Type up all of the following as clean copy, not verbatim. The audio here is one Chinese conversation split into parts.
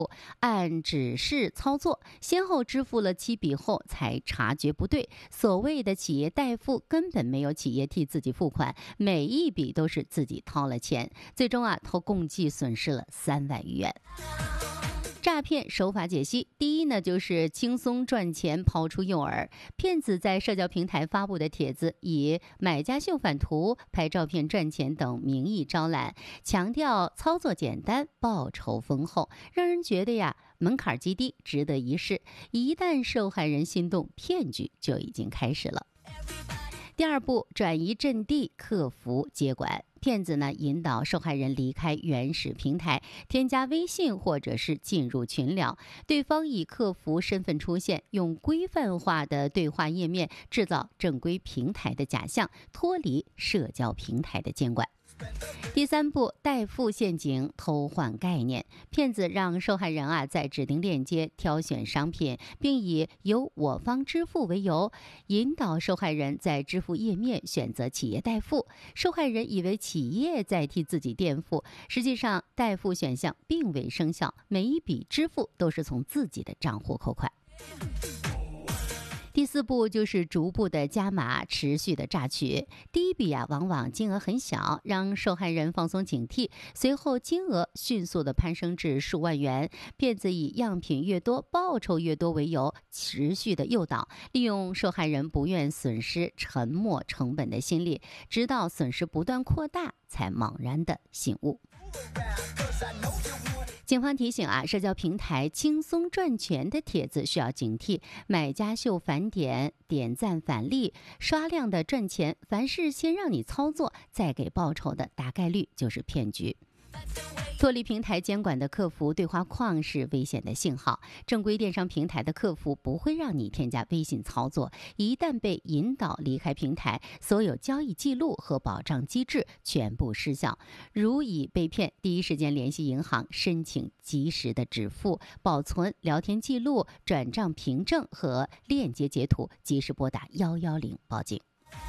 按指示操作，先后支付了7笔后才察觉不对。所谓的企业代付根本没有企业替自己付款，每一笔都是自己掏了钱，最终他共计损失了3万余元。诈骗手法解析：第一呢，就是轻松赚钱抛出诱饵。骗子在社交平台发布的帖子，以买家秀返图、拍照片赚钱等名义招揽，强调操作简单、报酬丰厚，让人觉得门槛极低，值得一试。一旦受害人心动，骗局就已经开始了。第二步，转移阵地，克服接管。骗子引导受害人离开原始平台，添加微信或者是进入群聊，对方以客服身份出现，用规范化的对话页面制造正规平台的假象，脱离社交平台的监管。第三步，代付陷阱，偷换概念。骗子让受害人在指定链接挑选商品，并以由我方支付为由，引导受害人在支付页面选择企业代付。受害人以为企业在替自己垫付，实际上代付选项并未生效，每一笔支付都是从自己的账户扣款。第四步就是逐步的加码，持续的榨取。第一笔往往金额很小，让受害人放松警惕，随后金额迅速的攀升至数万元。骗子以样品越多，报酬越多为由，持续的诱导，利用受害人不愿损失沉没成本的心理，直到损失不断扩大，才猛然的醒悟。警方提醒社交平台轻松赚钱的帖子需要警惕，买家秀返点、点赞返利、刷量的赚钱，凡是先让你操作再给报酬的，大概率就是骗局。脱离平台监管的客服对话框是危险的信号，正规电商平台的客服不会让你添加微信操作，一旦被引导离开平台，所有交易记录和保障机制全部失效。如已被骗，第一时间联系银行申请及时的止付，保存聊天记录、转账凭证和链接截图，及时拨打110报警。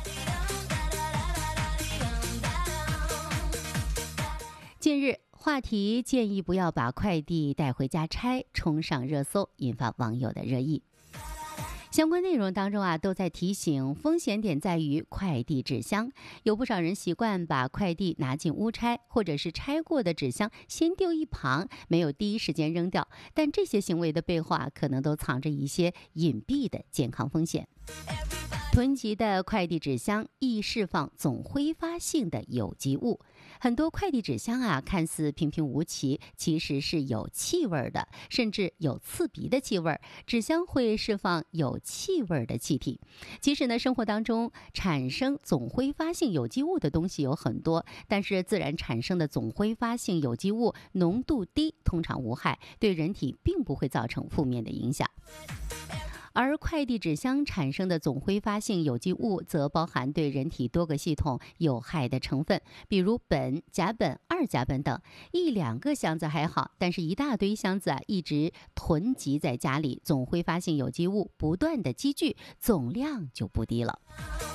近日，话题建议不要把快递带回家拆冲上热搜，引发网友的热议。相关内容当中都在提醒风险点在于快递纸箱，有不少人习惯把快递拿进屋拆，或者是拆过的纸箱先丢一旁，没有第一时间扔掉，但这些行为的背后可能都藏着一些隐蔽的健康风险。囤积的快递纸箱易释放总挥发性的有机物，很多快递纸箱看似平平无奇，其实是有气味的，甚至有刺鼻的气味。纸箱会释放有气味的气体。其实生活当中产生总挥发性有机物的东西有很多，但是自然产生的总挥发性有机物浓度低，通常无害，对人体并不会造成负面的影响。而快递纸箱产生的总挥发性有机物则包含对人体多个系统有害的成分，比如苯、甲苯、二甲苯等。一两个箱子还好，但是一大堆箱子一直囤积在家里，总挥发性有机物不断的积聚，总量就不低了。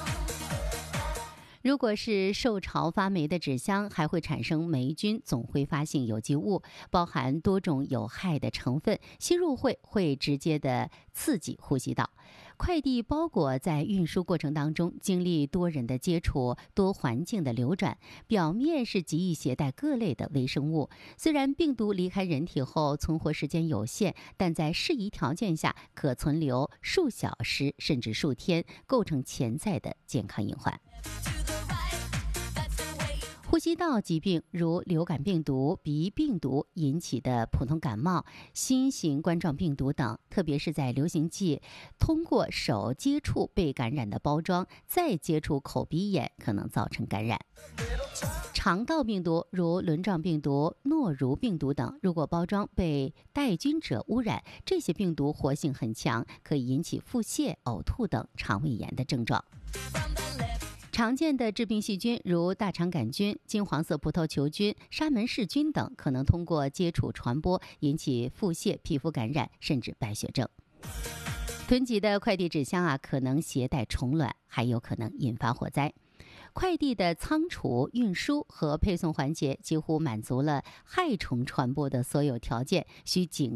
如果是受潮发霉的纸箱，还会产生霉菌总挥发性有机物，包含多种有害的成分，吸入会直接的刺激呼吸道。快递包裹在运输过程当中经历多人的接触、多环境的流转，表面是极易携带各类的微生物。虽然病毒离开人体后存活时间有限，但在适宜条件下可存留数小时甚至数天，构成潜在的健康隐患。呼吸道疾病如流感病毒、鼻病毒引起的普通感冒、新型冠状病毒等，特别是在流行季通过手接触被感染的包装，再接触口鼻眼，可能造成感染。肠道病毒如轮状病毒、诺如病毒等，如果包装被带菌者污染，这些病毒活性很强，可以引起腹泻、呕吐等肠胃炎的症状。常见的致病细菌如大肠杆菌、金黄色葡萄球菌、沙门氏菌等，可能通过接触传播，引起腹泻、皮肤感染，甚至败血症。囤积的快递纸箱可能携带虫卵，还有可能引发火灾。 快递的仓储、运输和配送环节几乎满足了害虫传播的所有条件，需谨